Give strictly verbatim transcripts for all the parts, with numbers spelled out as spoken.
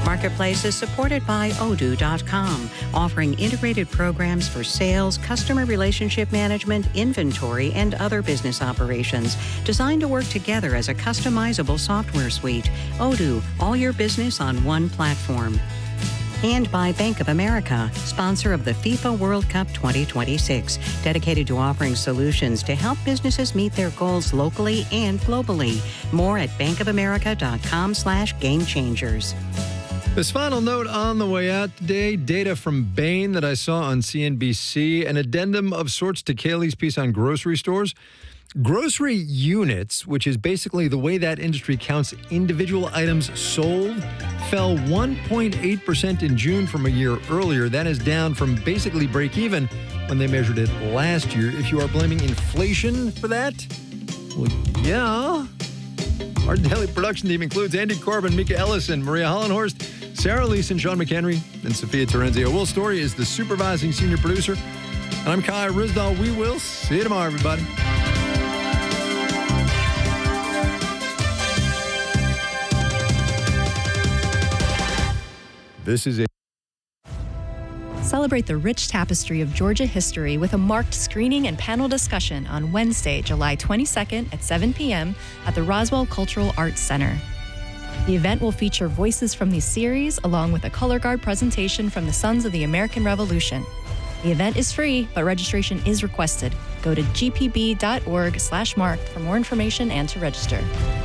Marketplace is supported by Odoo dot com, offering integrated programs for sales, customer relationship management, inventory, and other business operations, designed to work together as a customizable software suite. Odoo, all your business on one platform. And by Bank of America, sponsor of the FIFA World Cup twenty twenty-six, dedicated to offering solutions to help businesses meet their goals locally and globally. More at bankofamerica.com slash game changers. This final note on the way out today, data from Bain that I saw on C N B C, an addendum of sorts to Kaylee's piece on grocery stores. Grocery units, which is basically the way that industry counts individual items sold, fell one point eight percent in June from a year earlier. That is down from basically break even when they measured it last year. If you are blaming inflation for that, well, yeah. Our daily production team includes Andy Corbin, Mika Ellison, Maria Hollenhorst, Sarah Leeson, Sean McHenry, and Sophia Terenzio. Will Story is the supervising senior producer. And I'm Kai Rizdal. We will see you tomorrow, everybody. This is a Celebrate the rich tapestry of Georgia history with a marked screening and panel discussion on Wednesday, July twenty-second at seven p.m. at the Roswell Cultural Arts Center. The event will feature voices from the series along with a color guard presentation from the Sons of the American Revolution. The event is free, but registration is requested. Go to g p b dot org slash marked for more information and to register.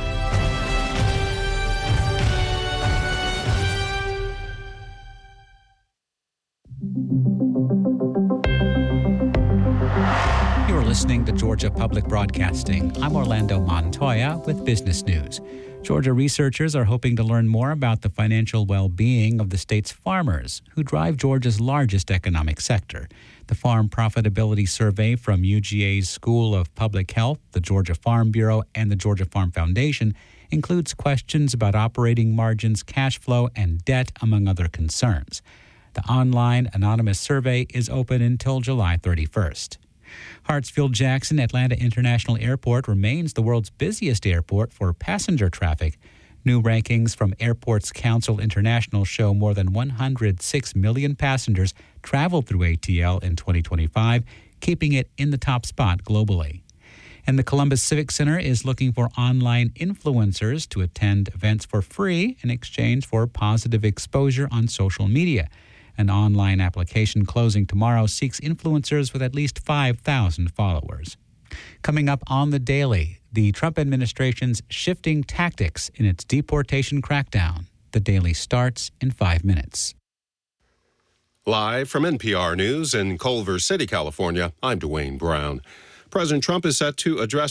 You're listening to Georgia Public Broadcasting. I'm Orlando Montoya with Business News. Georgia researchers are hoping to learn more about the financial well-being of the state's farmers, who drive Georgia's largest economic sector. The Farm Profitability Survey from U G A's School of Public Health, the Georgia Farm Bureau, and the Georgia Farm Foundation includes questions about operating margins, cash flow, and debt, among other concerns. The online anonymous survey is open until July thirty-first. Hartsfield-Jackson Atlanta International Airport remains the world's busiest airport for passenger traffic. New rankings from Airports Council International show more than one hundred six million passengers traveled through A T L in twenty twenty-five, keeping it in the top spot globally. And the Columbus Civic Center is looking for online influencers to attend events for free in exchange for positive exposure on social media. An online application closing tomorrow seeks influencers with at least five thousand followers. Coming up on The Daily, the Trump administration's shifting tactics in its deportation crackdown. The Daily starts in five minutes. Live from N P R News in Culver City, California, I'm Dwayne Brown. President Trump is set to address